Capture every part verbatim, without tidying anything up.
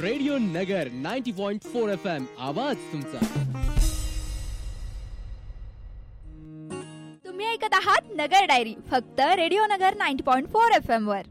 Radio नगर ninety point four F M आवाज तुमचा. तुम्ही ऐकत आहात नगर डायरी फक्त रेडिओ नगर ninety point four F M वर.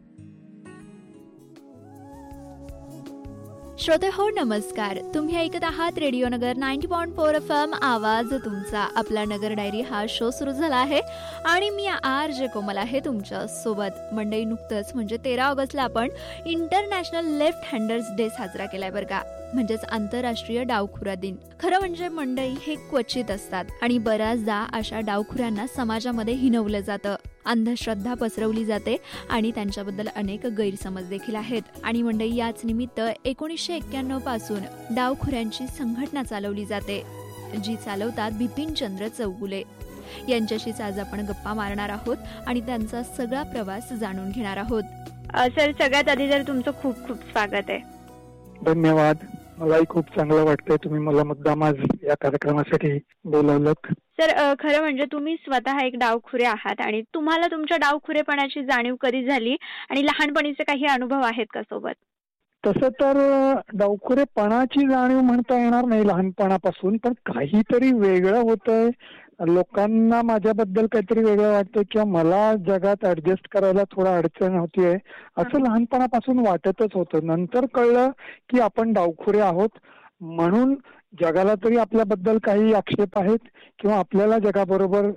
श्रोते हो नमस्कार. तुम्ही ऐकत आहात रेडिओ नगर ninety point four F M आवाज तुमचा. आपला नगर डायरी हा शो सुरू झाला आहे आणि मी आर जे कोमल आहे तुमच्या सोबत. मंडई नुकतंच म्हणजे तेरा ऑगस्टला आपण इंटरनॅशनल लेफ्ट हँडर्स डे साजरा केलाय बरं का, म्हणजेच आंतरराष्ट्रीय डावखुरा दिन. खरं म्हणजे मंडई हे क्वचित असतात आणि बऱ्याचदा अशा डावखुऱ्यांना समाजामध्ये हिणवलं जातं, अंधश्रद्धा पसरवली जाते आणि त्यांच्याबद्दल अनेक गैरसमज देखील आहेत. आणि मंडई याच निमित्त एकोणीसशे एक्क्याण्णव पासून डावखुऱ्यांची संघटना चालवली जाते, जी चालवतात बिपिनचंद्र चौगुले. यांच्याशीच आज आपण गप्पा मारणार आहोत आणि त्यांचा सगळा प्रवास जाणून घेणार आहोत. सर, सगळ्यात आधी तर तुमचं खूप खूप स्वागत आहे. धन्यवाद. मलाही खूप चांगलं वाटतंय तुम्ही मला मुद्दाम आज या कार्यक्रमासाठी बोलवलं. सर, खरं म्हणजे तुम्ही स्वतः एक डावखुरे आहात आणि तुम्हाला तुमच्या डावखुरेपणाची जाणीव कधी झाली आणि लहानपणीचे काही अनुभव आहेत का सोबत? तसं तर डावखुरेपणाची जाणीव म्हणता येणार नाही लहानपणापासून, पण काहीतरी वेगळं होतंय, लोकांना माझ्याबद्दल काहीतरी वेगळं वाटतंय किंवा मला जगात ऍडजस्ट करायला थोडा अडचण होतीये असं लहानपणापासून वाटतच होतं. नंतर कळलं की आपण डावखुरे आहोत म्हणून जगाला तरी आपल्याबद्दल काही आक्षेप आहेत किंवा आपल्याला जगाबरोबर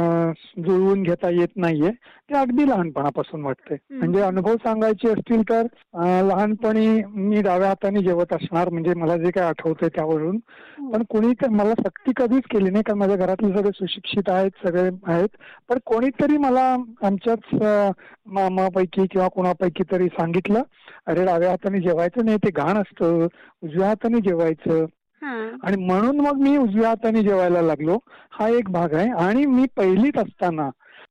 जुळवून घेता येत नाहीये, ते अगदी लहानपणापासून वाटतंय. म्हणजे अनुभव सांगायचे असतील तर लहानपणी मी डाव्या हाताने जेवत असणार, म्हणजे मला जे काही आठवतंय त्यावरून. पण कोणी मला सक्ती कधीच केली नाही, कारण माझ्या घरातले सगळे सुशिक्षित आहेत, सगळे आहेत. पण कोणीतरी मला आमच्याच मामापैकी किंवा कोणापैकी तरी सांगितलं, अरे डाव्या हाताने जेवायचं नाही, ते घाण असतं, उजव्या हाताने जेवायचं. आणि म्हणून मग मी उजव्या हाताने जेवायला लागलो. हा एक भाग आहे. आणि मी पहिलीत असताना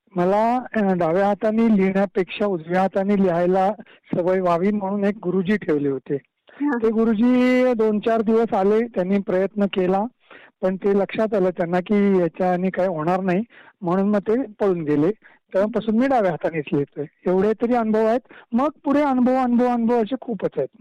मला डाव्या हाताने लिहिण्यापेक्षा उजव्या हाताने लिहायला सवय व्हावी म्हणून एक गुरुजी ठेवले होते. ते गुरुजी दोन चार दिवस आले, त्यांनी प्रयत्न केला, पण ते लक्षात आलं त्यांना की याच्याने काय होणार नाही, म्हणून मग ते पळून गेले. तेव्हापासून मी डाव्या हातानेच लिहितोय. एवढे तरी अनुभव आहेत. मग पुढे अनुभव अनुभव अनुभव असे खूपच आहेत.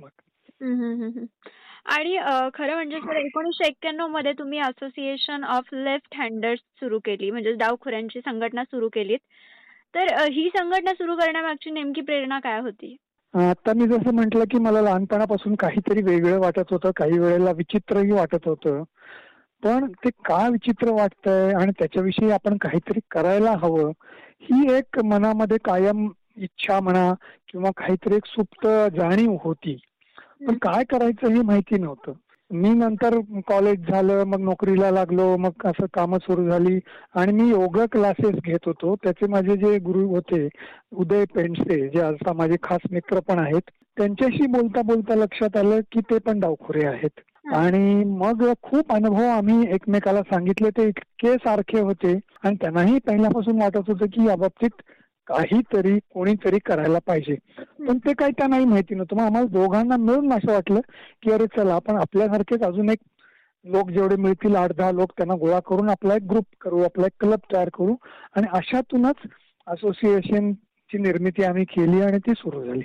मग आणि खरं म्हणजे सर, एकोणीसशे एक्क्याण्णव मध्ये तुम्ही असोसिएशन ऑफ लेफ्ट हँडर्स सुरू केली, म्हणजे डावखुऱ्यांची संघटना सुरू केलीत. तर ही संघटना सुरू करण्यामागची नेमकी प्रेरणा काय होती? आता मी जसं म्हटलं की मला लहानपणापासून काहीतरी वेगळं वाटत होतं, काही वेळेला विचित्रही वाटत होतं. पण ते का विचित्र वाटतंय आणि त्याच्याविषयी आपण काहीतरी करायला हवं, ही एक मनामध्ये कायम इच्छा म्हणा किंवा काहीतरी एक सुप्त जाणीव होती. पण काय करायचं हे माहिती नव्हतं. मी नंतर कॉलेज झालं, मग नोकरीला लागलो, मग असं कामं सुरू झाली आणि मी योगा क्लासेस घेत होतो. त्याचे माझे जे गुरु होते उदय पेंडसे, जे आता माझे खास मित्र पण आहेत, त्यांच्याशी बोलता बोलता लक्षात आलं की ते पण डावखुरे आहेत. आणि मग खूप अनुभव आम्ही एकमेकाला सांगितले, ते इतके सारखे होते आणि त्यांनाही पहिल्यापासून वाटत होतं की या बाबतीत काहीतरी कोणीतरी करायला पाहिजे. पण ते काही त्यांनाही माहिती नव्हतं. मग आम्हाला दोघांना मिळून असं वाटलं की अरे चला आपण आपल्यासारखेच अजून एक लोक जेवढे मिळतील, आठ दहा लोक, त्यांना गोळा करून आपला एक ग्रुप करू, आपला एक क्लब तयार करू. आणि अशातूनच असोसिएशनची निर्मिती आम्ही केली आणि ती सुरू झाली.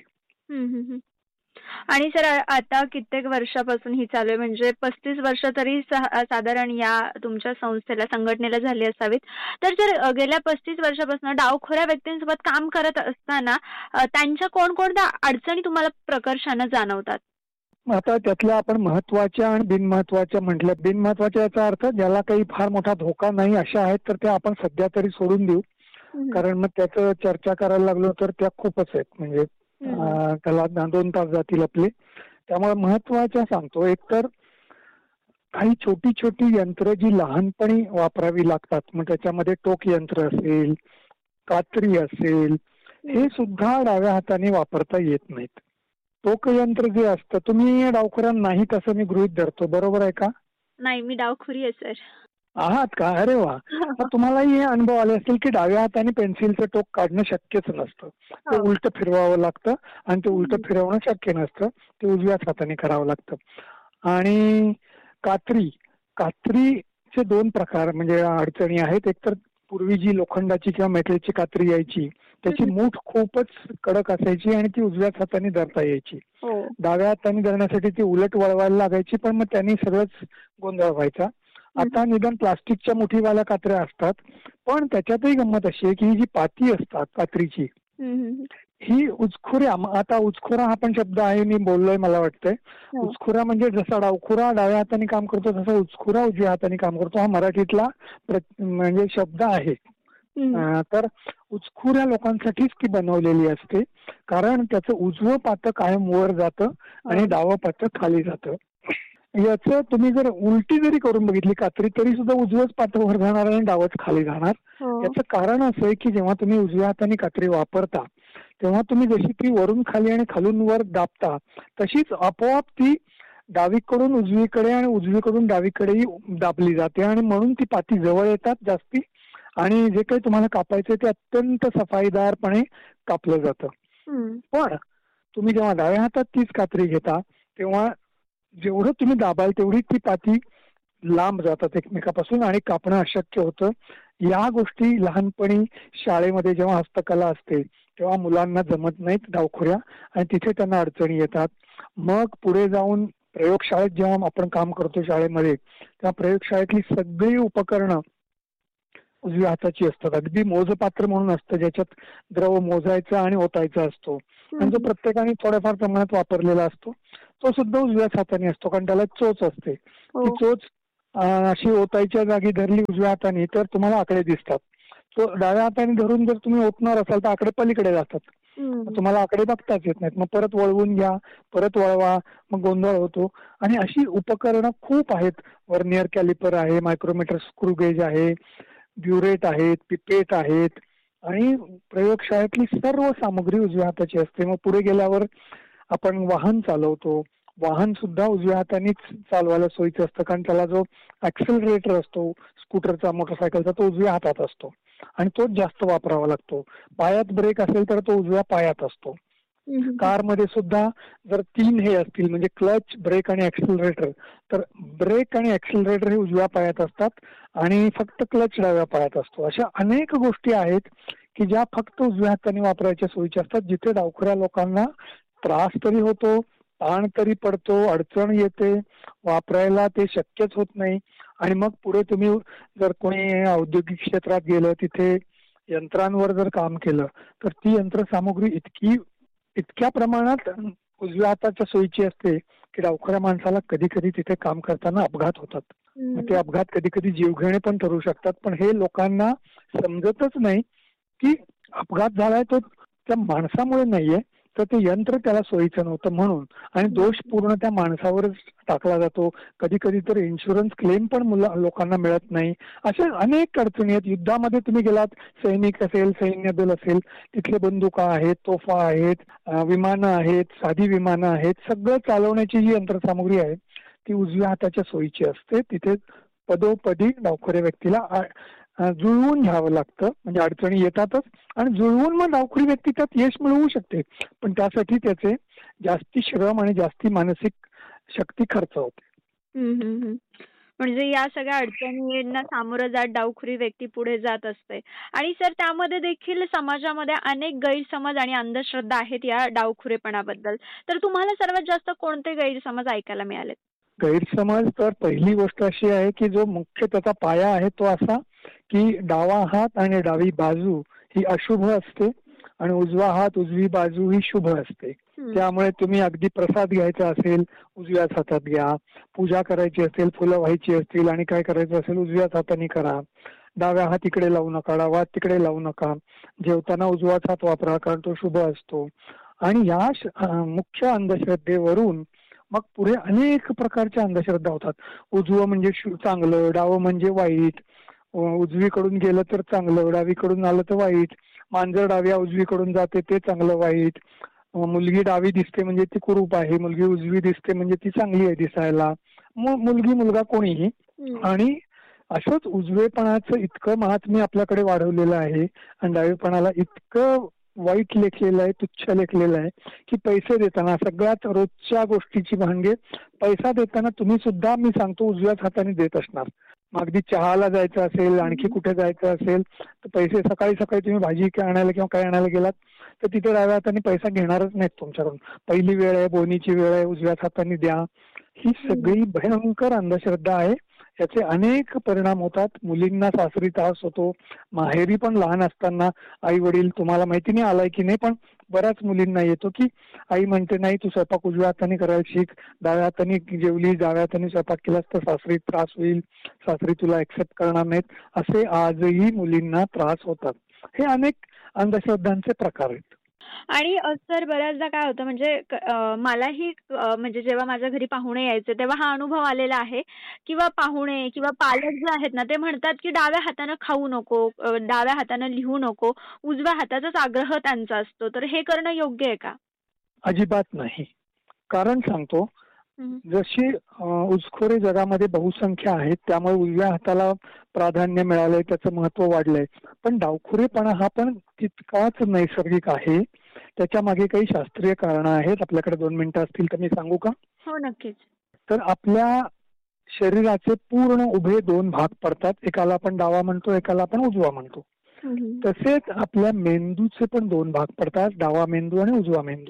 आणि सर, आता कित्येक वर्षापासून ही चालू आहे, म्हणजे पस्तीस वर्ष तरी साधारण या तुमच्या संस्थेला, संघटनेला झाली असावीत. तर सर, गेल्या पस्तीस वर्षापासून डावखोऱ्या व्यक्तींसोबत काम करत असताना त्यांच्या कोणकोणत्या अडचणी तुम्हाला प्रकर्षानं जाणवतात? आता त्यातल्या आपण महत्वाच्या आणि बिनमहत्वाच्या म्हटलं. बिनमहत्वाच्या याचा अर्थ ज्याला काही फार मोठा धोका नाही अशा आहेत, तर त्या आपण सध्या तरी सोडून देऊ, कारण मग त्याचं चर्चा करायला लागलो तर त्या खूपच आहेत, म्हणजे त्याला दोन तास जातील आपले. त्यामुळे महत्वाच्या सांगतो. एकतर काही छोटी छोटी यंत्र जी लहानपणी वापरावी लागतात, मग त्याच्यामध्ये टोक यंत्र असेल, कात्री असेल, हे सुद्धा डाव्या हाताने वापरता येत नाहीत. टोक यंत्र जे असतं, तुम्ही डावखुऱ्यांना नाहीत असं मी गृहीत धरतो, बरोबर आहे का? नाही, मी डावखुरी आहे सर. आहात का? अरे वा. मग तुम्हालाही हे अनुभव आले असतील की डाव्या हाताने पेन्सिलचं टोक काढणं शक्यच नसतं. ते उलट फिरवावं लागतं आणि ते उलट फिरवणं शक्य नसतं, ते उजव्याच हाताने करावं लागतं. आणि कात्री, कात्रीचे दोन प्रकार म्हणजे अडचणी आहेत. एक तर पूर्वी जी लोखंडाची किंवा मेटलची कात्री यायची त्याची मूठ खूपच कडक असायची आणि ती उजव्याच हाताने धरता यायची. हो. डाव्या हाताने धरण्यासाठी ती उलट वळवायला लागायची, पण मग त्यांनी सगळंच गोंधळ व्हायचा. आता निदान प्लास्टिकच्या मुठीवाल्या कात्र्या असतात, पण त्याच्यातही गंमत अशी आहे की ही जी पाती असतात कात्रीची, हम्म. ही उचखुऱ्या, आता उचखुरा हा पण शब्द आहे, मी बोललोय मला वाटतंय. हो. उचखुरा म्हणजे जसा डावखुरा डाव्या हाताने काम करतो तसा उचखुरा उजव्या हाताने काम करतो, हा मराठीतला प्र- म्हणजे शब्द आहे. हम्म. अं, तर उचखुऱ्या लोकांसाठीच ती बनवलेली असते, कारण त्याचं उजवं पातं कायम वर जातं आणि हो. डावं पातं खाली जातं. याचं तुम्ही जर उलटी जरी करून बघितली कात्री तरी सुद्धा उजवंच पातं वर जाणार आणि डावच खाली जाणार. हो. याचं कारण असं आहे की जेव्हा तुम्ही उजव्या हाताने कात्री वापरता तेव्हा तुम्ही जशी ती वरून खाली आणि खालून वर दाबता तशीच आपोआप ती डावीकडून उजवीकडे आणि उजवीकडून डावीकडेही दाबली जाते आणि म्हणून ती पाती जवळ येतात जास्ती आणि जे काही तुम्हाला कापायचं ते अत्यंत सफाईदारपणे कापलं जातं. हम्म. पण तुम्ही जेव्हा डाव्या हातात तीच कात्री घेता तेव्हा जेवढं तुम्ही दाबाल तेवढी ती पाती लांब जातात एकमेकापासून आणि कापणं अशक्य होतं. या गोष्टी लहानपणी शाळेमध्ये जेव्हा हस्तकला असते तेव्हा मुलांना जमत नाहीत डावखुऱ्या आणि तिथे त्यांना अडचणी येतात. मग पुढे जाऊन प्रयोगशाळेत जेव्हा आपण काम करतो शाळेमध्ये तेव्हा प्रयोगशाळेतली सगळी उपकरणं उजव्या हाताची असतात. अगदी मोजपात्र म्हणून असतं ज्याच्यात द्रव मोजायचा आणि ओतायचा असतो आणि जो प्रत्येकाने थोड्याफार प्रमाणात वापरलेला असतो तो सुद्धा उजव्याच हाताने असतो, कारण त्याला चोच असते. ती चोच अशी ओतायच्या जागी धरली उजव्या हाताने तर तुम्हाला आकडे दिसतात. तो डाव्या हाताने धरून जर तुम्ही ओतणार असाल तर आकडे पलीकडे जातात, तुम्हाला आकडे बघताच येत नाहीत. मग परत वळवून घ्या, परत वळवा, मग गोंधळ होतो. आणि अशी उपकरणं खूप आहेत. वर्नियर कॅलिपर आहे, मायक्रोमीटर स्क्रू गेज आहे, ब्युरेट आहेत, पिपेट आहेत आणि प्रयोगशाळेतली सर्व सामग्री उजव्या हाताची असते. मग पुढे गेल्यावर आपण वाहन चालवतो, वाहन सुद्धा उजव्या हातानेच चालवायला सोयीचं असतं, कारण त्याला जो ऍक्सेलरेटर असतो स्कूटरचा मोटरसायकलचा तो उजव्या हातात असतो आणि तोच जास्त वापरावा लागतो. पायात ब्रेक असेल तर तो उजव्या पायात असतो. कारमध्ये सुद्धा जर तीन हे असतील म्हणजे क्लच, ब्रेक आणि ऍक्सेलरेटर, तर ब्रेक आणि ऍक्सेलरेटर हे उजव्या पायात असतात आणि फक्त क्लच डाव्या पायात असतो. अशा अनेक गोष्टी आहेत की ज्या फक्त उजव्या हाताने वापरायच्या सोयीच्या असतात, जिथे डावखुऱ्या लोकांना त्रास तरी होतो, ताण तरी पडतो, अडचण येते, वापरायला ते शक्यच होत नाही. आणि मग पुढे तुम्ही जर कोणी औद्योगिक क्षेत्रात गेलं, तिथे यंत्रांवर जर काम केलं तर ती यंत्रसामुग्री इतकी इतक्या प्रमाणात उजव्या हाताच्या सोयीची असते की डावखुऱ्या माणसाला कधी कधी तिथे काम करताना अपघात होतात. ते अपघात कधी कधी जीवघेणे पण ठरू शकतात. पण हे लोकांना समजतच नाही की अपघात झालाय तो त्या माणसामुळे नाहीये, तर ते यंत्र त्याला सोयीचं नव्हतं म्हणून, आणि दोष पूर्ण त्या माणसावरच टाकला जातो. कधी कधी तर इन्शुरन्स क्लेम पण मुला लोकांना मिळत नाही. अशा अनेक अडचणी आहेत. युद्धामध्ये तुम्ही गेलात, सैनिक असेल, सैन्य दल असेल, तिथले बंदुका आहेत, तोफा आहेत, विमानं आहेत, साधी विमानं आहेत, सगळं चालवण्याची जी यंत्रसामुग्री आहे ती उजव्या हाताच्या सोयीची असते. तिथे पदोपदी डावखुऱ्या व्यक्तीला जुळवून घ्यावं लागतं, म्हणजे अडचणी येतातच आणि जुळवून मग डावखुरी व्यक्ती त्यात यश मिळवू शकते, पण त्यासाठी त्याचे जास्ती श्रम आणि जास्ती मानसिक शक्ती खर्च होते. म्हणजे या सगळ्या अडचणींना सामोरं जात डावखुरी व्यक्ती पुढे जात असते. आणि सर त्यामध्ये देखील समाजामध्ये अनेक गैरसमज आणि अंधश्रद्धा आहेत या डावखुरेपणाबद्दल. तर तुम्हाला सर्वात जास्त कोणते गैरसमज ऐकायला मिळाले? गैरसमज तर पहिली गोष्ट अशी आहे की जो मुख्य त्याचा पाया आहे तो असा की डावा हात आणि डावी बाजू ही अशुभ असते आणि उजवा हात उजवी बाजू ही शुभ असते. त्यामुळे तुम्ही अगदी प्रसाद घ्यायचा असेल उजव्याच हातात घ्या, पूजा करायची असेल, फुलं व्हायची असतील आणि काय करायचं असेल उजव्याच हाताने करा. डाव्या हात इकडे लावू नका, डावा हात तिकडे लावू नका. जेवताना उजवाच हात वापरा कारण तो शुभ असतो. आणि या मुख्य अंधश्रद्धेवरून मग पुढे अनेक प्रकारच्या अंधश्रद्धा होतात. उजवं म्हणजे चांगलं, डावं म्हणजे वाईट, उजवीकडून गेलं तर चांगलं, डावीकडून आलं तर वाईट, मांजर डाव्या उजवीकडून जाते ते चांगलं वाईट, मुलगी डावी दिसते म्हणजे ती कुरूप आहे, मुलगी उजवी दिसते म्हणजे ती चांगली आहे दिसायला, मुलगी मुलगा कोणीही. आणि असंच उजवेपणाचं इतकं महात्म्य आपल्याकडे वाढवलेलं आहे आणि डावेपणाला इतकं वाईट लेखलेलं आहे, तुच्छ लेखलेलं आहे की पैसे देताना सगळ्यात रोजच्या गोष्टीची भानगड, पैसा देताना तुम्ही सुद्धा मी सांगतो उजव्याच हाताने देत असणार. अगदी चहाला जायचं असेल, आणखी कुठे जायचं असेल तर पैसे सकाळी सकाळी तुम्ही भाजी काय आणायला किंवा काय आणायला गेलात तर तिथे डाव्या हाताने पैसा घेणारच नाहीत तुमच्याकडून. पहिली वेळ आहे, बोनीची वेळ आहे, उजव्याच हाताने द्या. ही सगळी भयंकर अंधश्रद्धा आहे. याचे अनेक परिणाम होतात. मुलींना सासरी त्रास होतो, माहेरी पण लहान असताना आई वडील, तुम्हाला माहिती नाही आलाय की नाही पण बऱ्याच मुलींना येतो की आई म्हणते नाही तू स्वयंपाक उजव्या हाताने करायला शिक, डाव्या हाताने जेवली, डाव्या हाताने स्वयंपाक केलास तर सासरी त्रास होईल, सासरी तुला एक्सेप्ट करणार नाहीत, असे आजही मुलींना त्रास होतात. हे अनेक अंधश्रद्धांचे प्रकार आहेत. आणि सर बऱ्याचदा काय होतं म्हणजे मलाही म्हणजे जेव्हा माझ्या घरी पाहुणे यायचे तेव्हा हा अनुभव आलेला आहे किंवा पाहुणे किंवा पालक जे आहेत ना ते म्हणतात की डाव्या हातानं खाऊ नको, डाव्या हातानं लिहू नको, उजव्या हाताचाच आग्रह त्यांचा असतो. तर हे करणं योग्य आहे का? अजिबात नाही. कारण सांगतो, जशी उचखोरे जगामध्ये बहुसंख्य आहेत त्यामुळे उजव्या हाताला प्राधान्य मिळालंय, त्याचं महत्व वाढलंय. पण डावखुरेपणा हा पण तितकाच नैसर्गिक आहे. त्याच्या मागे काही शास्त्रीय कारण आहेत. आपल्याकडे दोन मिनिटं असतील तर मी सांगू का? हो नक्कीच. तर आपल्या शरीराचे पूर्ण उभे दोन भाग पडतात. एकाला आपण डावा म्हणतो, एकाला आपण उजवा म्हणतो. तसेच आपल्या मेंदूचे पण दोन भाग पडतात, डावा मेंदू आणि उजवा मेंदू.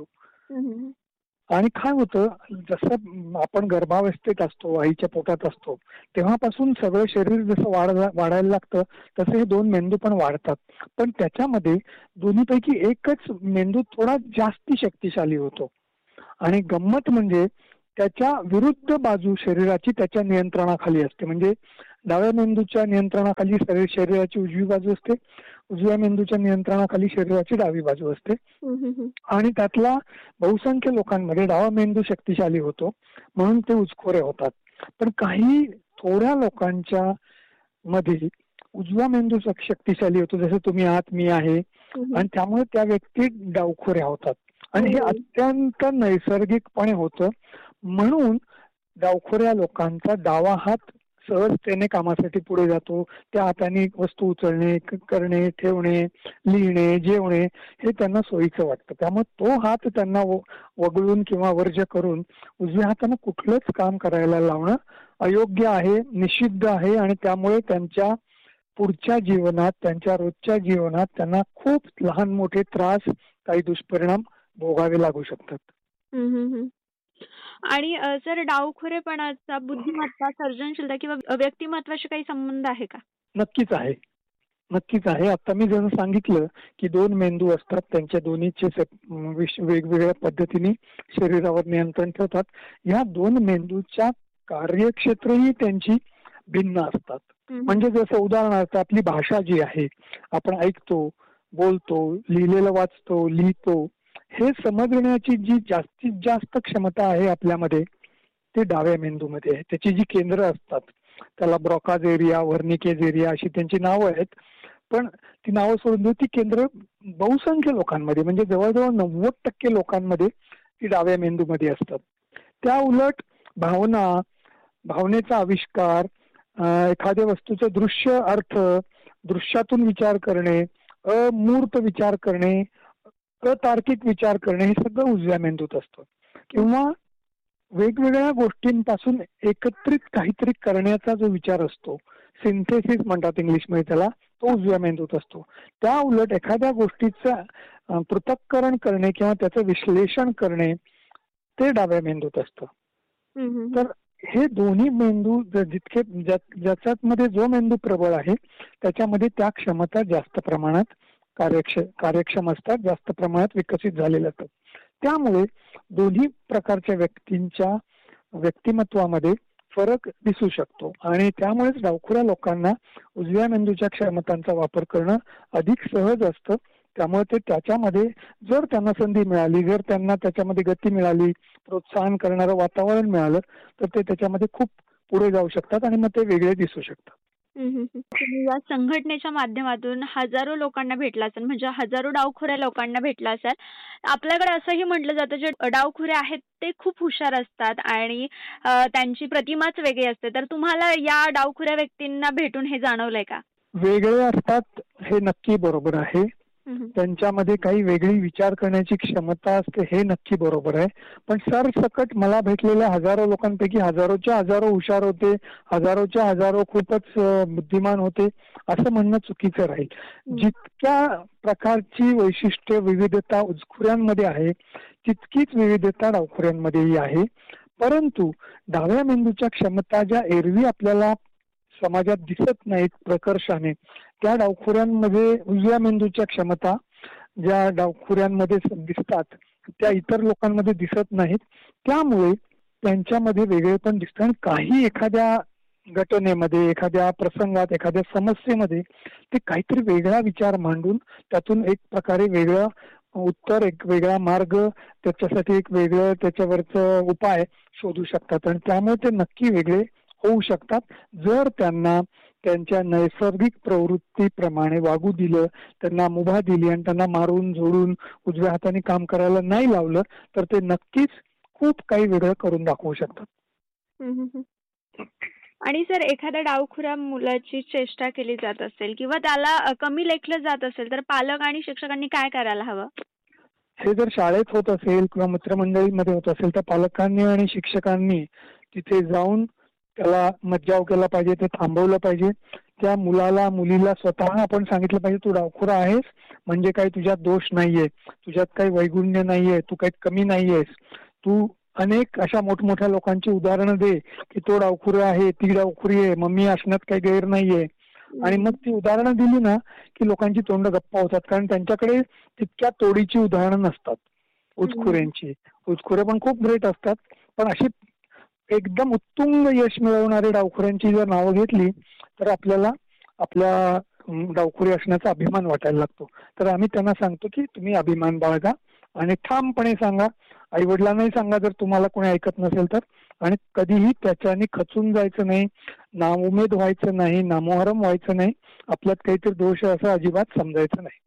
आणि काय होतं, जसं आपण गर्भावस्थेत असतो, आईच्या पोटात असतो, तेव्हापासून सगळं शरीर जसं वाढ वाढायला लागतं तसे हे दोन मेंदू पण वाढतात. पण त्याच्यामध्ये दोन्हीपैकी एकच मेंदू थोडा जास्ती शक्तिशाली होतो. आणि गंमत म्हणजे त्याच्या विरुद्ध बाजू शरीराची त्याच्या नियंत्रणाखाली असते. म्हणजे डाव्या मेंदूच्या नियंत्रणाखाली शरीराची उजवी बाजू असते, उजव्या मेंदूच्या नियंत्रणाखाली शरीराची डावी बाजू असते. आणि त्यातला बहुसंख्य लोकांमध्ये डावा मेंदू शक्तिशाली होतो म्हणून ते उचखोरे होतात. पण काही थोड्या लोकांच्या मध्ये उजवा मेंदू शक्तिशाली होतो, जसं तुम्ही आहात, मी आहे, आणि त्यामुळे त्या व्यक्ती डावखोऱ्या होतात. आणि हे अत्यंत नैसर्गिकपणे होतं. म्हणून डावखोऱ्या लोकांचा डावा हात सहजतेने कामासाठी पुढे जातो. त्या हाताने वस्तू उचलणे, करणे, ठेवणे, लिहिणे, जेवणे हे त्यांना सोयीचं वाटतं. त्यामुळे तो हात त्यांना वगळून किंवा वर्ज्य करून उजव्या हाताने कुठलंच काम करायला लावणं अयोग्य आहे, निषिद्ध आहे. आणि त्यामुळे त्यांच्या पुढच्या जीवनात, त्यांच्या रोजच्या जीवनात त्यांना खूप लहान मोठे त्रास, काही दुष्परिणाम भोगावे लागू शकतात. आणि सर डावखोरेपणाचा बुद्धिमत्ता, सर्जनशीलता किंवा व्यक्तिमत्वाशी काही संबंध आहे का? नक्कीच आहे, नक्कीच आहे. आता मी जसं सांगितलं की दोन मेंदू असतात, त्यांच्या दोन्हीचे वेगवेगळ्या पद्धतीने शरीरावर नियंत्रण ठेवतात. या दोन मेंदूच्या कार्यक्षेत्रही त्यांची भिन्न असतात. म्हणजे जसं उदाहरणार्थ आपली भाषा जी आहे, आपण ऐकतो, बोलतो, लिहिलेलं वाचतो, लिहितो, हे समजण्याची जी जास्तीत जास्त क्षमता आहे आपल्यामध्ये ते डाव्या मेंदूमध्ये आहे. त्याची जी केंद्र असतात त्याला ब्रॉकाज एरिया, व्हर्निकेज एरिया अशी त्यांची नावं आहेत. पण ती नावं सोडून देऊ, ती केंद्र बहुसंख्य लोकांमध्ये म्हणजे जवळजवळ नव्वद टक्के लोकांमध्ये ती डाव्या मेंदूमध्ये असतात. त्या उलट भावना, भावनेचा आविष्कार, एखाद्या वस्तूचं दृश्य अर्थ, दृश्यातून विचार करणे, अमूर्त विचार करणे, अतार्किक विचार करणे हे सगळं उजव्या मेंदूत असतं. किंवा वेगवेगळ्या गोष्टींपासून एकत्रित काहीतरी करण्याचा जो विचार असतो, सिंथेसिस म्हणतात इंग्लिशमध्ये त्याला, तो उजव्या मेंदूत असतो. त्या उलट एखाद्या गोष्टीचं पृथक्करण करणे किंवा त्याचं विश्लेषण करणे ते डाव्या मेंदूत असतं. तर हे दोन्ही मेंदू जितके ज्याच्यात मध्ये जो मेंदू प्रबळ आहे त्याच्यामध्ये त्या क्षमता जास्त प्रमाणात कार्यक्ष कार्यक्षम असतात, जास्त प्रमाणात विकसित झालेले असतात. त्यामुळे दोन्ही प्रकारच्या व्यक्तींच्या व्यक्तिमत्वामध्ये फरक दिसू शकतो. आणि त्यामुळेच डावखुऱ्या लोकांना उजव्या मेंदूच्या क्षमतांचा वापर करणं अधिक सहज असतं. त्यामुळे ते त्याच्यामध्ये जर त्यांना संधी मिळाली, जर त्यांना त्याच्यामध्ये गती मिळाली, प्रोत्साहन करणारं वातावरण मिळालं तर ते त्याच्यामध्ये खूप पुढे जाऊ शकतात आणि मग ते वेगळे दिसू शकतात. तुम्ही या संघटनेच्या माध्यमातून हजारो लोकांना भेटला असाल, म्हणजे हजारो डावखोऱ्या लोकांना भेटला असाल. आपल्याकडे असंही म्हटलं जातं जे डावखोरे आहेत ते खूप हुशार असतात आणि त्यांची प्रतिमाच वेगळी असते. तर तुम्हाला या डावखोऱ्या व्यक्तींना भेटून हे जाणवलंय का? वेगळे असतात हे नक्की बरोबर आहे. त्यांच्यामध्ये काही वेगळी विचार करण्याची क्षमता असते, हे नक्की बरोबर आहे. पण सरसकट मला भेटलेल्या हजारो लोकांपैकी हजारोच्या हजारो हुशार होते, हजारोच्या हजारो खूपच बुद्धिमान होते असं म्हणणं चुकीचं राहील. जितक्या प्रकारची वैशिष्ट्य विविधता उचखुऱ्यांमध्ये आहे तितकीच विविधता डावखुऱ्यांमध्येही आहे. परंतु डाव्या मेंदूच्या क्षमता ज्या एरवी आपल्याला समाजात दिसत नाहीत प्रकर्षाने, त्या डावखुऱ्यांमध्ये उजव्या मेंदूच्या क्षमता ज्या डावखुऱ्यांमध्ये दिसतात त्या इतर लोकांमध्ये दिसत नाहीत. त्यामुळे त्यांच्यामध्ये वेगळेपण दिसतं आणि काही एखाद्या घटनेमध्ये, एखाद्या प्रसंगात, एखाद्या समस्येमध्ये ते काहीतरी वेगळा विचार मांडून त्यातून एक प्रकारे वेगळं उत्तर, एक वेगळा मार्ग, त्याच्यासाठी एक वेगळं त्याच्यावरचं उपाय शोधू शकतात आणि त्यामुळे ते नक्की वेगळे होऊ शकतात जर त्यांना त्यांच्या नैसर्गिक प्रवृत्तीप्रमाणे वागू दिलं, त्यांना मुभा दिली आणि त्यांना मारून झोडून उजव्या हाताने काम करायला नाही लावलं तर ते नक्कीच खूप काही वेगळं करून दाखवू शकतात. आणि सर एखाद्या डावखुऱ्या मुलाची चेष्टा केली जात असेल किंवा त्याला कमी लेखलं जात असेल तर पालक आणि शिक्षकांनी काय करायला हवं? हे जर शाळेत होत असेल किंवा मित्रमंडळीमध्ये होत असेल तर पालकांनी आणि शिक्षकांनी तिथे जाऊन त्याला मज्जाव केला पाहिजे, ते थांबवलं पाहिजे. त्या मुलाला मुलीला स्वतः आपण सांगितलं पाहिजे तू डावखुरा आहेस म्हणजे काही तुझ्यात दोष नाहीये, तुझ्यात काही वैगुण्य नाहीये, तू काही कमी नाहीयेस. तू अनेक अशा मोठमोठ्या लोकांची उदाहरणं दे की तो डावखुरा आहे, ती डावखुरी आहे, मम्मी असण्यात काही गैर नाहीये. आणि मग ती उदाहरणं दिली ना की लोकांची तोंड गप्पा होतात, कारण त्यांच्याकडे तितक्या तोडीची उदाहरणं नसतात. उचखुऱ्यांची उचखुरे पण खूप ग्रेट असतात, पण अशी एकदम उत्तुंग यश मिळवणारे डावखुऱ्यांची जर नावं घेतली तर आपल्याला आपल्या डावखुरी असण्याचा अभिमान वाटायला लागतो. तर आम्ही त्यांना सांगतो की तुम्ही अभिमान बाळगा आणि ठामपणे सांगा. आई वडिलांनाही सांगा जर तुम्हाला कोणी ऐकत नसेल तर. आणि कधीही त्याच्याने खचून जायचं नाही, नाउमेद व्हायचं नाही, नामोहरम व्हायचं नाही, आपल्यात काहीतरी दोष आहे असं अजिबात समजायचं नाही.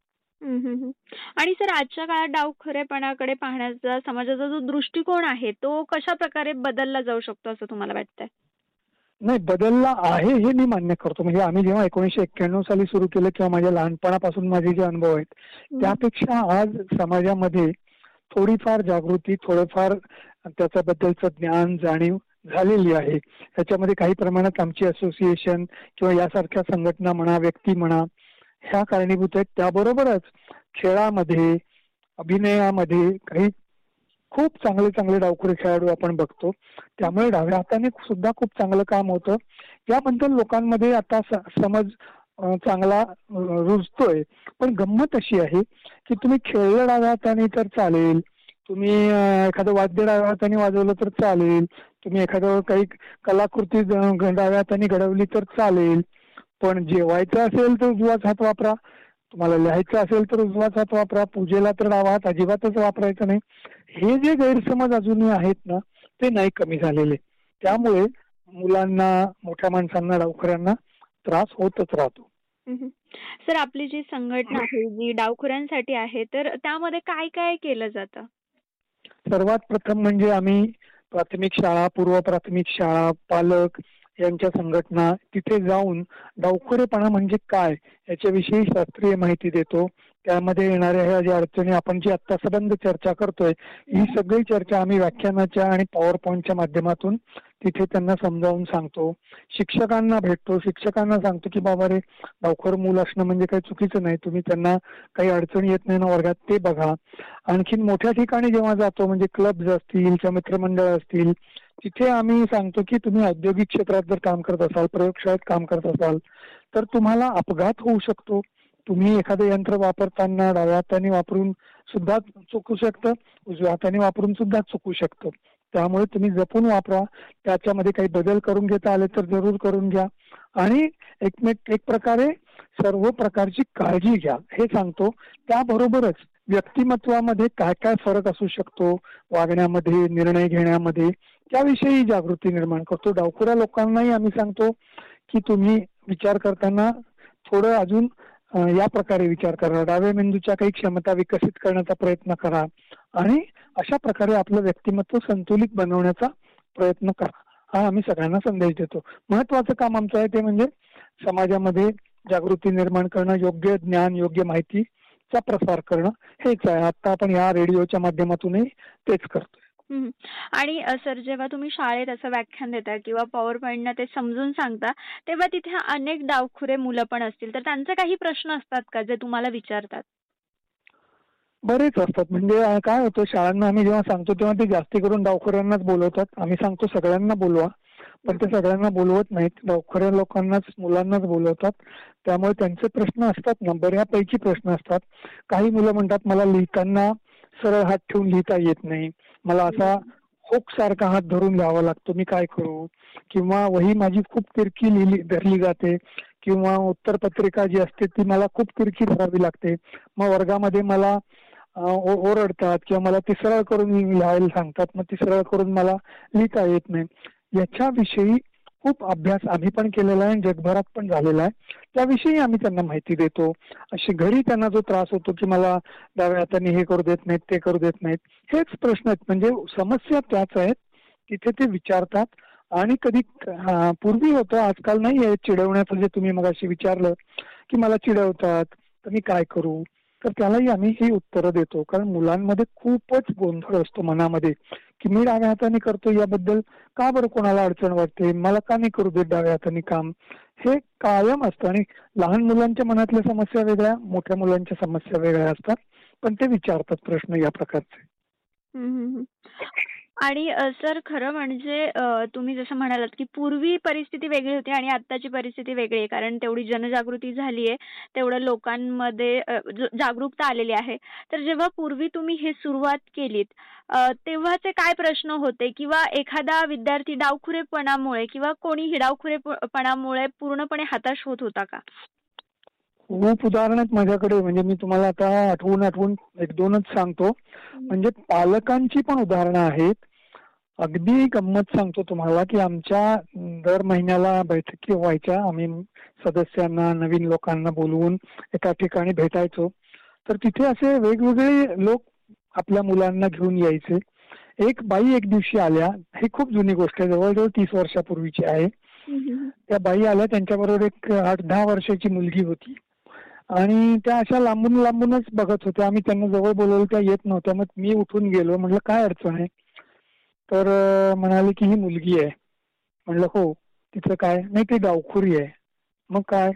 आणि सर आजच्या काळात डावखुरेपणाकडे पाहण्याचा समाजाचा जो दृष्टिकोन आहे तो कशा प्रकारे बदलला जाऊ शकतो असं तुम्हाला वाटतंय? नाही, बदलला आहे हे मी मान्य करतो. म्हणजे आम्ही जेव्हा एकोणीसशे एक्क्याण्णव साली सुरू केलं किंवा माझ्या लहानपणापासून माझे जे अनुभव आहेत त्यापेक्षा आज समाजामध्ये थोडीफार जागृती, थोडंफार त्याच्याबद्दलचं ज्ञान, जाणीव झालेली आहे. त्याच्यामध्ये काही प्रमाणात आमची असोसिएशन किंवा यासारख्या संघटना म्हणा, व्यक्ती म्हणा, ह्या कारणीभूत आहेत. त्याबरोबरच खेळामध्ये, अभिनयामध्ये काही खूप चांगले चांगले डावखुरे खेळाडू आपण बघतो. त्यामुळे डाव्या हाताने सुद्धा खूप चांगलं काम होतं. याबद्दल लोकांमध्ये आता समज चांगला रुजतोय. पण गंमत अशी आहे की तुम्ही खेळलं डाव्या हाताने तर चालेल, तुम्ही एखादं वाद्य डाव्या हाताने वाजवलं तर चालेल, तुम्ही एखादं काही कलाकृती डाव्या हाताने घडवली तर चालेल, पण जेवायचं असेल तर उजवाच हात वापरा, तुम्हाला लिहायचं असेल तर उजवाच हात वापरा, पूजेला तर डावा हात अजिबातच वापरायचं नाही. हे जे गैरसमज अजूनही आहेत ना ते नाही कमी झालेले. त्यामुळे मुलांना, मोठ्या माणसांना, डावखुऱ्यांना त्रास होतच राहतो. सर आपली जी संघटना आहे जी डावखुऱ्यांसाठी आहे तर त्यामध्ये काय काय केलं जातं? सर्वात प्रथम म्हणजे आम्ही प्राथमिक शाळा, पूर्व प्राथमिक शाळा, पालक यांच्या संघटना तिथे जाऊन डावखुरेपणा म्हणजे काय याच्याविषयी शास्त्रीय माहिती देतो. त्यामध्ये येणाऱ्या ह्या ज्या अडचणी आपण जी आता संबंध चर्चा करतोय ही सगळी चर्चा आम्ही व्याख्यानाच्या आणि पॉवर पॉईंटच्या माध्यमातून तिथे त्यांना समजावून सांगतो. शिक्षकांना भेटतो, शिक्षकांना सांगतो की बाबा रे, डावखुर मूल असणं म्हणजे काही चुकीचं नाही, तुम्ही त्यांना काही अडचणी येत नाही ना वर्गात ते बघा. आणखीन मोठ्या ठिकाणी जेव्हा जातो म्हणजे क्लब्स असतील किंवा मित्रमंडळ असतील तिथे आम्ही सांगतो की तुम्ही औद्योगिक क्षेत्रात जर काम करत असाल, प्रयोगशाळेत काम करत असाल तर तुम्हाला अपघात होऊ शकतो. तुम्ही एखादं यंत्र वापरताना डाव्या हाताने वापरून सुद्धा चुकू शकतं, उजव्या हाताने वापरून सुद्धा चुकू शकतं. त्यामुळे तुम्ही जपून वापरा. त्याच्यामध्ये काही बदल करून घेता आले तर जरूर करून घ्या आणि एकमेक एक प्रकारे सर्व प्रकारची काळजी घ्या हे सांगतो. त्याबरोबरच व्यक्तिमत्वामध्ये काय काय फरक असू शकतो वागण्यामध्ये, निर्णय घेण्यामध्ये, त्याविषयी जागृती निर्माण करतो. डावखुऱ्या लोकांनाही आम्ही सांगतो की तुम्ही विचार करताना थोडं अजून या प्रकारे विचार करा, डाव्या मेंदूच्या काही क्षमता विकसित करण्याचा प्रयत्न करा आणि अशा प्रकारे आपलं व्यक्तिमत्व संतुलित बनवण्याचा प्रयत्न करा. हा आम्ही सगळ्यांना संदेश देतो. महत्वाचं काम आमचं आहे ते म्हणजे समाजामध्ये जागृती निर्माण करणं, योग्य ज्ञान, योग्य माहिती चा प्रसार करणं हेच आहे. आता आपण या रेडिओच्या माध्यमातूनही तेच करतोय. हम्म. आणि अ, सर जेव्हा तुम्ही शाळेत असं व्याख्यान देता किंवा पॉवर पॉईंटनं ते समजून सांगता, तेव्हा तिथे अनेक डावखुरे मुलं पण असतील, तर त्यांचे काही प्रश्न असतात का जे तुम्हाला विचारतात? बरेच असतात. म्हणजे अ, काय होतं, शाळांना आम्ही जेव्हा सांगतो तेव्हा ते जास्ती करून डावखुऱ्यांनाच बोलवतात. आम्ही सांगतो सगळ्यांना बोलवा, पण ते सगळ्यांना बोलवत नाहीत. डावखुऱ्या लोकांनाच, मुलांनाच बोलवतात. त्यामुळे त्यांचे प्रश्न असतात ना, बऱ्यापैकी प्रश्न असतात. काही मुलं म्हणतात मला लिहिताना सरळ हात ठेवून लिहिता येत नाही, मला असा हुक सारखा हात धरून लिहावा लागतो, मी काय करू? किंवा वही माझी खूप तिरकी लिहिली धरली जाते, किंवा उत्तरपत्रिका जी असते ती मला खूप तिरकी धरावी लागते. मग वर्गामध्ये मला अ, ओ- ओरडतात किंवा मला ती सरळ करून लिहायला सांगतात, मग ती सरळ करून मला लिहिता येत नाही. याच्याविषयी खूप अभ्यास आम्ही पण केलेला आहे, जगभरात पण झालेला आहे. त्याविषयी आम्ही त्यांना माहिती देतो. अशी घरी त्यांना जो त्रास होतो की मला डाव्या हाताने हे करू देत नाहीत, ते करू देत नाहीत, हेच प्रश्न आहेत. म्हणजे समस्या त्याच आहेत, तिथे ते विचारतात. आणि कधी हा, पूर्वी होतं, आजकाल नाही आहे चिडवण्याचं, जे तुम्ही मगाशी विचारलं की मला चिडवतात तर मी काय करू, तर त्यालाही आम्ही ही उत्तरं देतो. कारण मुलांमध्ये खूपच गोंधळ असतो मनामध्ये की मी डाव्या हाताने करतो याबद्दल का बरं कोणाला अडचण वाटते, मला का नाही करू देत डाव्या हाताने काम, हे कायम असतं. आणि लहान मुलांच्या मनातल्या समस्या वेगळ्या, मोठ्या मुलांच्या समस्या वेगळ्या असतात, पण ते विचारतात प्रश्न या प्रकारचे. हं, हं, हं. आणि अ, सर खरं म्हणजे अ, तुम्ही जसं म्हणालात, की पूर्वी परिस्थिती वेगळी होती आणि आत्ताची परिस्थिती वेगळी आहे. कारण तेवढी जनजागृती झाली आहे, तेवढं लोकांमध्ये अ, ज जागरूकता आलेली आहे. तर जेव्हा पूर्वी तुम्ही हे सुरुवात केलीत, अ, तेव्हाचे काय प्रश्न होते? किंवा एखादा विद्यार्थी डावखुरेपणामुळे किंवा कोणीही डावखुरेपणामुळे पूर्णपणे हताश होत होता का? खूप उदाहरण आहेत माझ्याकडे. म्हणजे मी तुम्हाला आता आठवून आठवून एक दोनच सांगतो. हं. म्हणजे पालकांची पण उदाहरणं आहेत. अगदी गंमत सांगतो तुम्हाला की आमच्या दर महिन्याला बैठकी व्हायच्या. आम्ही सदस्यांना, नवीन लोकांना बोलवून एका ठिकाणी भेटायचो. तर तिथे असे वेगवेगळे लोक आपल्या मुलांना घेऊन यायचे. एक बाई एक दिवशी आल्या, ही खूप जुनी गोष्ट आहे, जवळजवळ तीस वर्षापूर्वीची आहे. हं, हं, हं. त्या बाई आल्या, त्यांच्याबरोबर एक आठ दहा वर्षाची मुलगी होती. आणि त्या अशा लांबून लांबूनच बघत होत्या. आम्ही त्यांना जवळ बोलवलं, त्या येत नव्हत्या. मग मी उठून गेलो, म्हटलं काय अडचण आहे? तर अं, म्हणाले की ही मुलगी आहे. म्हणलं हो. तिचं काय? नाही ती डावखुरी आहे. मग काय?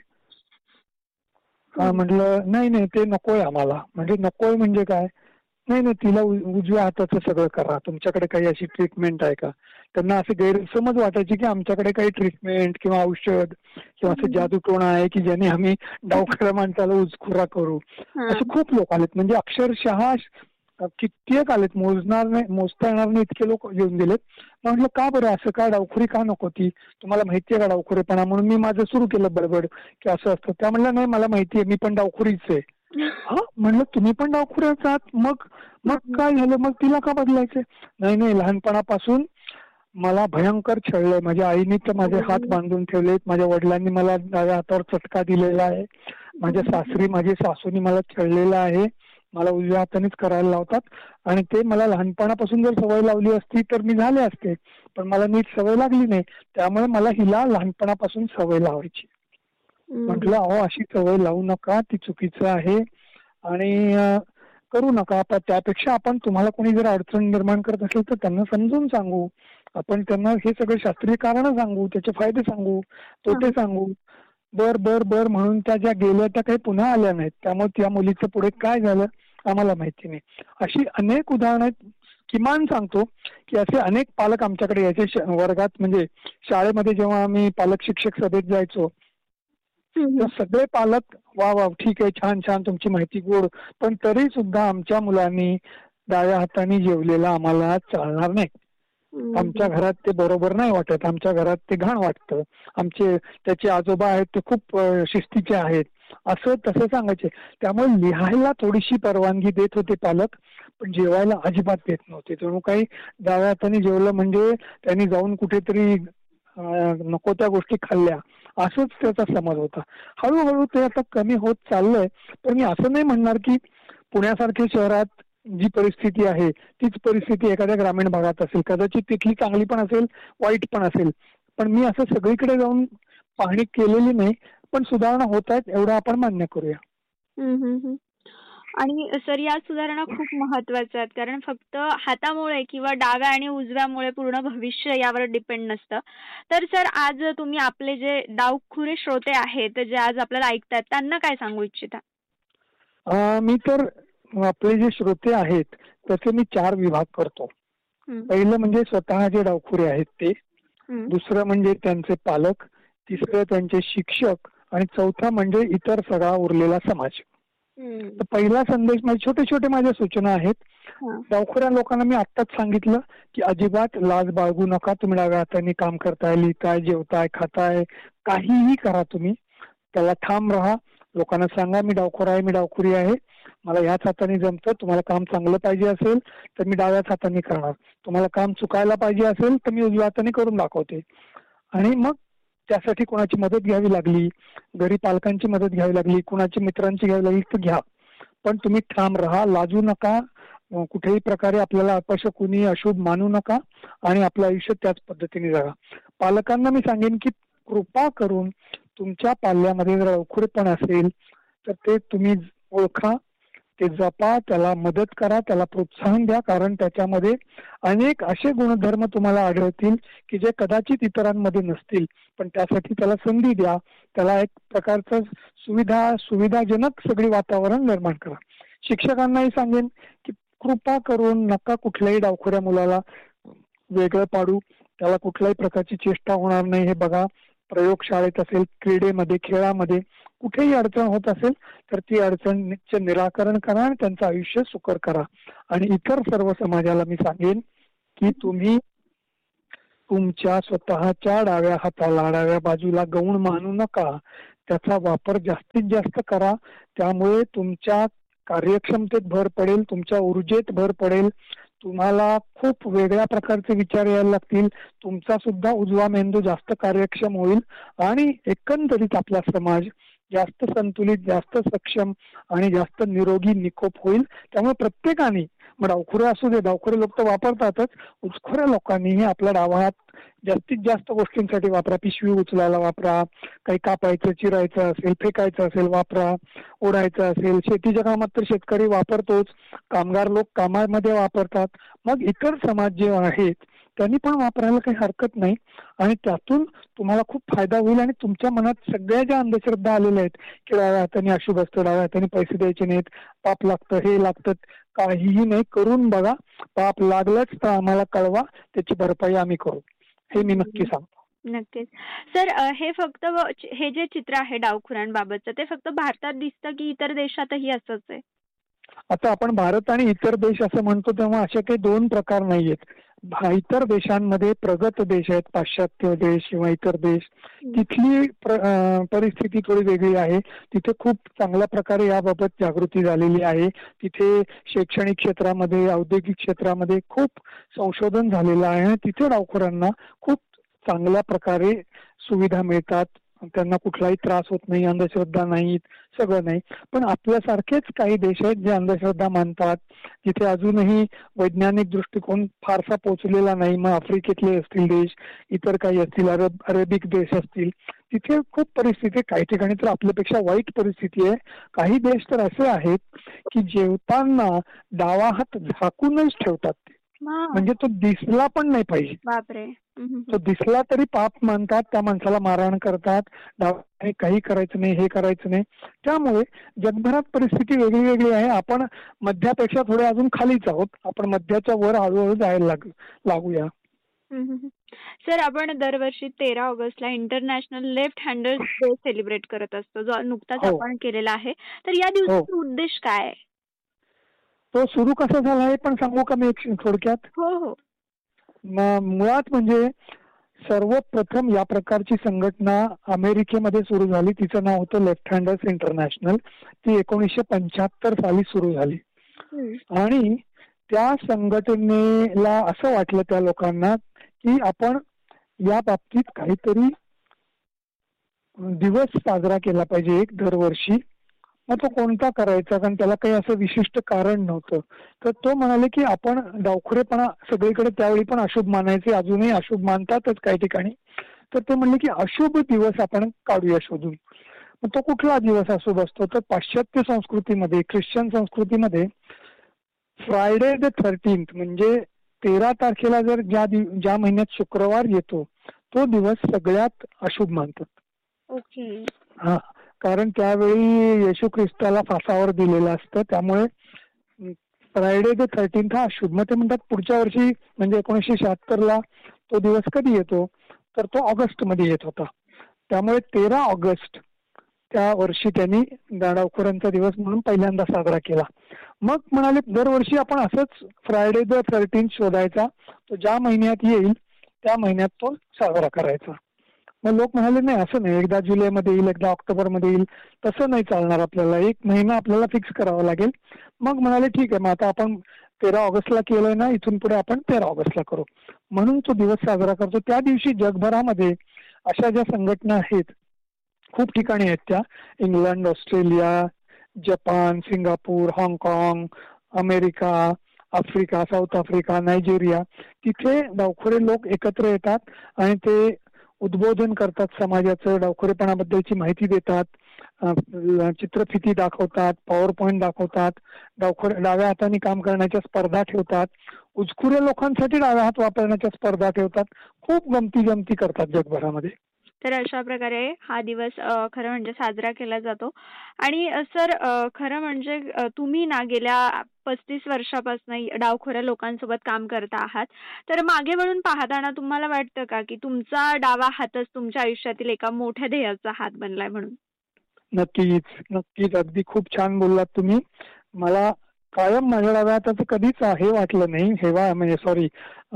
हा, हं. म्हटलं नाही नाही ते नकोय आम्हाला. म्हणजे नकोय म्हणजे काय? नाही नाही तिला उ- उजव्या हाताचं सगळं करा. तुमच्याकडे काही अशी ट्रीटमेंट आहे का? त्यांना असे गैरसमज वाटायचे की आमच्याकडे काही ट्रीटमेंट किंवा औषध किंवा असं हं. जादूटोणा आहे की ज्याने आम्ही डावखऱ्या माणसाला उचखुरा करू. असे हां. खूप लोक आलेत. म्हणजे अक्षरशः कित्येक आलेत, मोजणार नाही, मोजता येणार नाही इतके लोक येऊन गेलेत. मग म्हटलं का बरं असं काय, डावखुरी का नको ती? तुम्हाला माहितीये का डावखुरेपणा? म्हणून मी माझं सुरू केलं बडबड की असं असतं. त्या म्हणलं नाही मला माहितीये, मी पण डावखुरीच आहे. हा, म्हणलं तुम्ही पण डावखुऱ्याच आहात? मग मग काय झालं? मग तिला का बदलायचं? नाही नाही, लहानपणापासून मला भयंकर छळलंय. माझ्या आईने तर माझे हात बांधून ठेवलेत, माझ्या वडिलांनी मला डाव्या हातावर चटका दिलेला आहे, माझ्या सासरी माझ्या सासूनी मला छळलेलं आहे, मला उजव्या हातानेच करायला लावतात. आणि ते मला लहानपणापासून जर सवय लावली असती तर मी झाले असते, पण मला नीट सवय लागली नाही. त्यामुळे मला हिला लहानपणापासून सवय लावायची. म्हटलं अहो अशी सवय लावू नका, ती चुकीचं आहे आणि अ, करू नका. आता त्यापेक्षा आपण, तुम्हाला कोणी जर अडचण निर्माण करत असेल तर त्यांना समजून सांगू. आपण त्यांना हे सगळे शास्त्रीय कारण सांगू, त्याचे फायदे सांगू, तोटे सांगू. बर बर बर म्हणून त्या ज्या गेल्या त्या काही पुन्हा आल्या नाहीत. त्यामुळे त्या मुलीचं पुढे काय झालं आम्हाला माहिती नाही. अशी अनेक उदाहरणं आहेत. किमान सांगतो की असे अनेक पालक आमच्याकडे यायचे श- वर्गात. म्हणजे शाळेमध्ये जेव्हा आम्ही पालक शिक्षक सभेत जायचो हं, तर हं. सगळे पालक वा वा ठीक आहे, छान छान, तुमची माहिती गोड, पण तरी सुद्धा आमच्या मुलांनी डाव्या हाताने जेवलेला आम्हाला चालणार नाही. आमच्या घरात ते बरोबर नाही वाटत, आमच्या घरात ते घाण वाटतं, आमचे त्याचे आजोबा आहेत ते खूप अ, शिस्तीचे आहेत, असं तसं सांगायचे. त्यामुळे लिहायला थोडीशी परवानगी देत होते पालक, पण जेवायला अजिबात देत नव्हते. जणू काही डाव्या हाताने जेवलं म्हणजे त्यांनी जाऊन कुठेतरी अं, नको त्या गोष्टी खाल्ल्या, असंच त्याचा समज होता. हळूहळू ते आता कमी होत चाललंय. तर मी असं नाही म्हणणार की पुण्यासारख्या शहरात जी परिस्थिती आहे तीच परिस्थिती एखाद्या ग्रामीण भागात असेल. कदाचित तिथली चांगली पण असेल, वाईट पण असेल. पण मी असं सगळीकडे जाऊन पाहणी केलेली नाही, पण सुधारणा होत आहेत एवढं आपण मान्य करूया. हं, हं, हं. आणि सर या सुधारणा खूप महत्वाच्या आहेत, कारण फक्त हातामुळे किंवा डाव्या आणि उजव्यामुळे पूर्ण भविष्य यावर डिपेंड नसतं. तर सर आज तुम्ही आपले जे डावखुरे श्रोते आहेत जे आज आपल्याला ऐकतात त्यांना काय सांगू इच्छिता? अं, मी तर आपले जे श्रोते आहेत त्याचे मी चार विभाग करतो. हं, पहिलं म्हणजे स्वतः जे डावखुरे आहेत ते, हं, दुसरं म्हणजे त्यांचे पालक, तिसरं त्यांचे शिक्षक आणि चौथा म्हणजे इतर सगळा उरलेला समाज. हं, तर पहिला संदेश म्हणजे छोटे छोटे माझ्या सूचना आहेत. हं, डावखुऱ्या लोकांना मी आत्ताच सांगितलं की अजिबात लाज बाळगू नका. तुम्ही डाव्या हाताने काम करताय, लिहिताय, जेवताय, खाताय, काहीही करा तुम्ही, त्याला ठाम राहा. लोकांना सांगा मी डावखुरा आहे, मी डावखुरी आहे, मला ह्याच हाताने जमतं. तुम्हाला काम चांगलं पाहिजे असेल तर मी डाव्याच हाताने करणार, तुम्हाला काम चुकायला पाहिजे असेल तर मी उजव्या हाताने करून दाखवते. आणि मग त्यासाठी कोणाची मदत घ्यावी लागली, घरी पालकांची मदत घ्यावी लागली, कुणाची मित्रांची घ्यावी लागली तर घ्या, पण तुम्ही ठाम राहा, लाजू नका, अं, कुठेही प्रकारे आपल्याला अपशकुनी अशुभ मानू नका आणि आपलं आयुष्य त्याच पद्धतीने जगा. पालकांना मी सांगेन की कृपा करून तुमच्या पाल्यामध्ये जर डावखुरेपण असेल तर ते तुम्ही ओळखा, ते जपा, त्याला मदत करा, त्याला प्रोत्साहन द्या, कारण त्याच्यामध्ये अनेक असे गुणधर्म तुम्हाला आढळतील की जे कदाचित इतरांमध्ये नसतील, पण त्यासाठी त्याला संधी द्या, त्याला एक प्रकारचं सुविधा सुविधाजनक सगळी वातावरण निर्माण करा. शिक्षकांनाही सांगेन की कृपा करून नका कुठल्याही डावखुऱ्या मुलाला वेगळं पाडू, त्याला कुठल्याही प्रकारची चेष्टा होणार नाही हे बघा. प्रयोगशाळेत असेल, क्रीडेमध्ये, खेळामध्ये कुठेही अडचण होत असेल तर ती अडचणीचे निराकरण करा आणि त्यांचं आयुष्य सुकर करा. आणि इतर सर्व समाजाला मी सांगेन की तुम्ही तुमच्या स्वतःच्या डाव्या हाताला, डाव्या बाजूला गौण मानू नका, त्याचा वापर जास्तीत जास्त करा. त्यामुळे तुमच्या कार्यक्षमतेत भर पडेल, तुमच्या ऊर्जेत भर पडेल, तुम्हाला खूप वेगळ्या प्रकारचे विचार यायला लागतील, तुमचा सुद्धा उजवा मेंदू जास्त कार्यक्षम होईल आणि एकंदरीत आपला समाज जास्त संतुलित, जास्त सक्षम आणि जास्त निरोगी निकोप होईल. त्यामुळे प्रत्येकाने, मग डावखुरे असू दे, डावखुरे लोक तर वापरतातच, उचखुऱ्या लोकांनीही आपला डावा हात जास्तीत जास्त गोष्टींसाठी वापरा. पिशवी उचलायला वापरा, काही कापायचं, चिरायचं असेल, फेकायचं असेल वापरा, ओढायचं असेल, शेतीच्या कामात तर शेतकरी वापरतोच, कामगार लोक कामामध्ये वापरतात, मग इतर समाज जे आहेत त्यांनी पण वापरायला काही हरकत नाही. आणि त्यातून तुम्हाला खूप फायदा होईल आणि तुमच्या मनात सगळ्या ज्या अंधश्रद्धा आलेल्या आहेत की डाव्या हाताने अशुभ असतं, डाव्या हाताने पैसे द्यायचे नाहीत, पाप लागतं, हे लागतं, काहीही नाही, करून बघा. पाप लागलंच तर आम्हाला कळवा, त्याची भरपाई आम्ही करू, हे मी नक्की सांगतो. नक्कीच. सर अ, हे फक्त व- हे जे चित्र आहे डावखुऱ्यांबाबतचं ते फक्त भारतात दिसतं की इतर देशातही असंच आहे? आता आपण भारत आणि इतर देश असं म्हणतो तेव्हा असे काही दोन प्रकार नाहीयेत. भा- इतर देशांमध्ये प्रगत देश आहेत, पाश्चात्य देश किंवा इतर देश, तिथली प्र- अं, परिस्थिती थोडी वेगळी आहे. तिथे खूप चांगल्या प्रकारे याबाबत जागृती झालेली आहे. तिथे शैक्षणिक क्षेत्रामध्ये, औद्योगिक क्षेत्रामध्ये खूप संशोधन झालेलं आहे आणि तिथे डावखुऱ्यांना खूप चांगल्या प्रकारे सुविधा मिळतात, त्यांना कुठलाही त्रास होत नाही, अंधश्रद्धा नाहीत, सगळं नाही. पण आपल्यासारखेच काही देश आहेत जे अंधश्रद्धा मानतात, जिथे अजूनही वैज्ञानिक दृष्टिकोन फारसा पोचलेला नाही. मग आफ्रिकेतले असतील देश, इतर काही असतील, अरब अरेबिक देश असतील, तिथे खूप परिस्थिती, काही ठिकाणी तर आपल्यापेक्षा वाईट परिस्थिती आहे. काही देश तर असे आहेत की जेवताना डावा हात झाकूनच ठेवतात ते, हा. म्हणजे तो दिसला पण नाही पाहिजे. बापरे. हम्म, तो दिसला तरी पाप मानतात, त्या माणसाला मारहाण करतात, डावाने काही करायचं नाही, हे करायचं नाही. त्यामुळे जगभरात परिस्थिती वेगळी वेगळी आहे. आपण मध्यापेक्षा थोडे अजून खालीच आहोत, आपण मध्याच्या वर हळूहळू जायला लाग लागूया. हम्म, हम्म. सर आपण दरवर्षी तेरा ऑगस्टला international left handers day celebrate करत असतो, जो नुकताच हो. आपण केलेला आहे. तर या हो, दिवसाचा उद्देश काय आहे? तो सुरू कसा झाला आहे पण सांगू का मी एक थोडक्यात? हो हो. म- मुळात म्हणजे सर्वप्रथम या प्रकारची संघटना अमेरिकेमध्ये सुरू झाली. तिचं नाव होतं लेफ्ट हँडर्स इंटरनॅशनल. ती एकोणीसशे पंच्याहत्तर साली सुरू झाली हम्म, आणि त्या संघटनेला असं वाटलं त्या लोकांना की आपण या बाबतीत काहीतरी दिवस साजरा केला पाहिजे एक दरवर्षी. मग तो कोणता करायचा, कारण त्याला काही असं विशिष्ट कारण नव्हतं. तर तो म्हणाले की आपण डावखुरेपणा सगळीकडे त्यावेळी पण अशुभ मानायचे, अजूनही अशुभ मानतातच काही ठिकाणी. तर ते म्हणले की अशुभ दिवस आपण काढूया शोधून. मग तो कुठला दिवस असू बसतो, तर पाश्चात्य संस्कृतीमध्ये, ख्रिश्चन संस्कृतीमध्ये फ्रायडे द थर्टीन्थ म्हणजे तेरा तारखेला जर ज्या ज्या महिन्यात शुक्रवार येतो तो दिवस सगळ्यात अशुभ मानतात. ओके. हा, कारण त्यावेळी येशू ख्रिस्ताला फासावर दिलेलं असतं, त्यामुळे फ्रायडे द थर्टीन्थ हा अशुभ. मग ते म्हणतात पुढच्या वर्षी म्हणजे एकोणीसशे शहात्तर ला तो दिवस कधी येतो, तर तो ऑगस्ट मध्ये येत होता. त्यामुळे तेरा ऑगस्ट त्या वर्षी त्यांनी डावखोरांचा दिवस म्हणून पहिल्यांदा साजरा केला. मग म्हणाले दरवर्षी आपण असंच फ्रायडे द थर्टीन्थ शोधायचा, तो ज्या महिन्यात येईल त्या महिन्यात तो साजरा करायचा. मग लोक म्हणाले नाही असं नाही, एकदा जुलैमध्ये येईल एकदा ऑक्टोबरमध्ये येईल, तसं नाही चालणार, आपल्याला एक महिना आपल्याला फिक्स करावा लागेल. मग म्हणाले ठीक आहे, मग आता आपण तेरा ऑगस्टला केलंय ना, इथून पुढे आपण तेरा ऑगस्टला करू, म्हणून तो दिवस साजरा करतो. त्या दिवशी जगभरामध्ये अशा ज्या संघटना आहेत, खूप ठिकाणी आहेत त्या, इंग्लंड, ऑस्ट्रेलिया, जपान, सिंगापूर, हाँगकाँग, America, Africa, south Africa, Nigeria, तिथे डावखोरे लोक एकत्र येतात आणि ते उद्बोधन करतात, समाजाचं डावखोरेपणाबद्दलची माहिती देतात, चित्रफिती दाखवतात, पॉवर पॉइंट दाखवतात, डावखोरे डाव्या हाताने काम करण्याच्या स्पर्धा ठेवतात, उचकुऱ्या लोकांसाठी डाव्या हात वापरण्याच्या स्पर्धा ठेवतात, खूप गमती जमती करतात जगभरामध्ये. तर अशा प्रकारे हा दिवस खरं म्हणजे साजरा केला जातो. आणि सर खरं म्हणजे तुम्ही ना गेल्या पस्तीस वर्षापासून डावखोऱ्या लोकांसोबत काम करता आहात, तर मागे वळून पाहताना तुम्हाला वाटतं का की तुमचा डावा हातच तुमच्या आयुष्यातील एका मोठ्या ध्येयाचा हात बनलाय म्हणून? नक्कीच नक्कीच, अगदी खूप छान बोललात तुम्ही. मला कायम माझ्या डाव्या हाताचं कधीच हे वाटलं नाही, हेवा म्हणजे सॉरी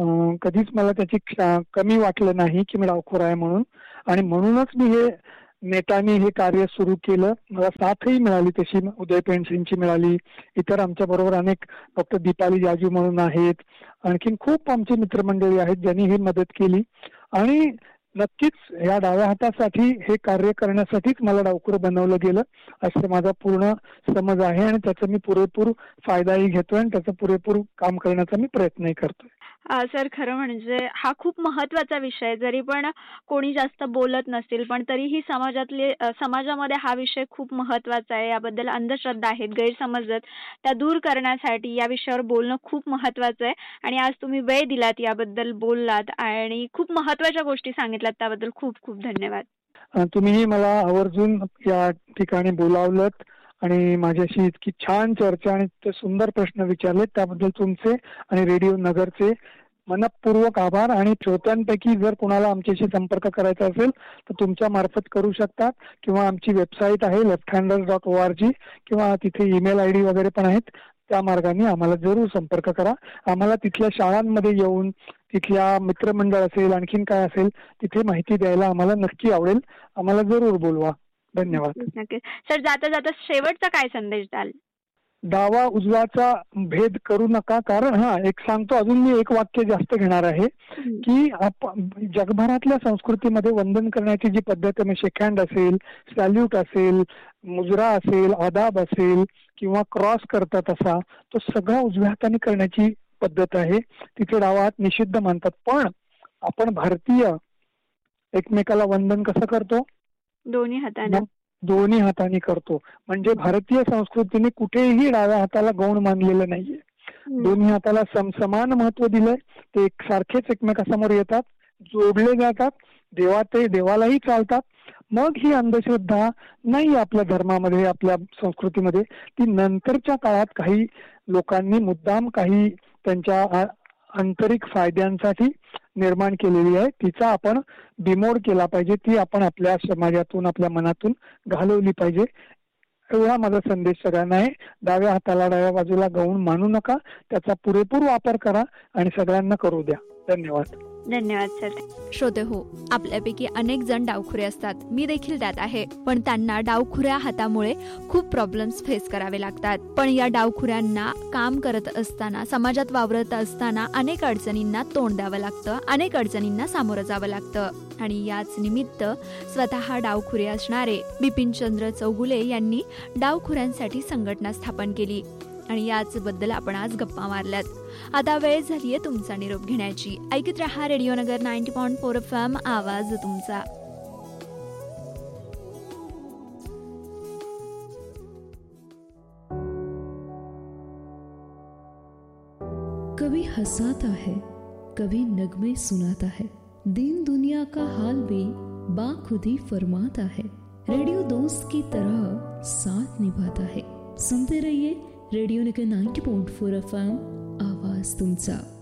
कधीच मला त्याची कमी वाटलं नाही की मी डावखोर आहे म्हणून. आणि म्हणूनच मी हे नेटाने हे कार्य सुरू केलं. मला साथही मिळाली तशी, उदय पेंडसेंची मिळाली, इतर आमच्या बरोबर अनेक डॉक्टर दीपाली जाजू म्हणून आहेत, आणखीन खूप आमची मित्रमंडळी आहेत ज्यांनी ही मदत केली. आणि नक्कीच या डाव्या हातासाठी हे कार्य करण्यासाठीच मला डावखोर बनवलं गेलं असं माझा पूर्ण समज आहे, आणि त्याचा मी पुरेपूर फायदाही घेतोय आणि त्याचा पुरेपूर काम करण्याचा मी प्रयत्नही करतोय. सर खरं म्हणजे हा खूप महत्वाचा विषय, जरी पण कोणी जास्त बोलत नसेल पण तरीही समाजातले समाजामध्ये हा विषय खूप महत्वाचा आहे. याबद्दल अंधश्रद्धा आहेत, गैरसमज आहेत, त्या दूर करण्यासाठी या विषयावर बोलणं खूप महत्वाचं आहे. आणि आज तुम्ही वेळ दिलात, याबद्दल बोललात आणि खूप महत्वाच्या गोष्टी सांगितल्यात, त्याबद्दल खूप खूप धन्यवाद. तुम्हीही मला आवर्जून या ठिकाणी बोलावलत आणि माझ्याशी इतकी छान चर्चा आणि सुंदर प्रश्न विचारले, त्याबद्दल तुमचे आणि रेडिओ नगरचे मनपूर्वक आभार. आणि श्रोत्यांपैकी जर कोणाला आमच्याशी संपर्क करायचा असेल तर तुमच्या मार्फत करू शकतात, किंवा आमची वेबसाईट आहे left handers dot O R G, किंवा तिथे ईमेल आय डी वगैरे पण आहेत, त्या मार्गाने आम्हाला जरूर संपर्क करा. आम्हाला तिथल्या शाळांमध्ये येऊन तिथल्या मित्रमंडळ असेल, आणखीन काय असेल, तिथे माहिती द्यायला आम्हाला नक्की आवडेल. आम्हाला जरूर बोलवा. धन्यवाद. नक्की. सर जाता जाता शेवटचा काय संदेश द्याल? डावा उजवाचा भेद करू नका. कारण हा एक सांगतो, अजून मी एक वाक्य जास्त घेणार आहे की जगभरातल्या संस्कृतीमध्ये वंदन करण्याची जी पद्धत आहे, शेक हँड असेल, सॅल्यूट असेल, मुजरा असेल, आदाब असेल, किंवा क्रॉस करतात असा, तो सगळा उजव्या हाताने करण्याची पद्धत आहे. तिथे डावा हात निषिद्ध मानतात. पण आपण भारतीय एकमेकाला वंदन कसं करतो? दोन्ही हाताने. दोन्ही हाताने करतो. म्हणजे भारतीय संस्कृतीने कुठेही डाव्या हाताला गौण मानलेलं नाहीये. दोन्ही हाताला समसमान महत्व दिलंय. ते एक सारखेच एकमेकासमोर येतात, जोडले जातात, देवा ते देवालाही चालतात. मग ही अंधश्रद्धा नाही आपल्या धर्मामध्ये, आपल्या संस्कृतीमध्ये. ती नंतरच्या काळात काही लोकांनी मुद्दाम काही त्यांच्या आंतरिक फायद्यांसाठी निर्माण केलेली आहे. तिचा आपण डिमोड केला पाहिजे, ती आपण आपल्या समाजातून, आपल्या मनातून घालवली पाहिजे. एवढा माझा संदेश सगळ्यांना आहे. डाव्या हाताला डाव्या बाजूला गौण मानू नका, त्याचा पुरेपूर वापर करा आणि सगळ्यांना करू द्या. धन्यवाद. धन्यवाद सर. श्रोते हो, आपल्यापैकी अनेक जण डावखुरे असतात, मी देखील त्यात आहे. पण त्यांना डावखुऱ्या हातामुळे खूप प्रॉब्लेम्स फेस करावे लागतात. पण या डावखुऱ्यांना काम करत असताना, समाजात वावरत असताना अनेक अडचणींना तोंड द्यावं लागतं, अनेक अडचणींना सामोरं जावं लागतं. आणि याच निमित्त स्वतः डावखुरे असणारे बिपिनचंद्र चौगुले यांनी डावखुऱ्यांसाठी संघटना स्थापन केली आणि याच बद्दल आपण आज गप्पा मारल्यात. आता वेळ झालीये तुमचा निरोप घेण्याची. ऐकत रहा रेडिओ नगर ninety point four F M, आवाज तुमचा. बरसाता है, कभी नगमे सुनाता है, दिन दुनिया का हाल भी बाखुदी फरमाता है, रेडियो दोस्त की तरह साथ निभाता है. सुनते रहिए रेडियो नगर ninety point four F M, आवाज तुमचा.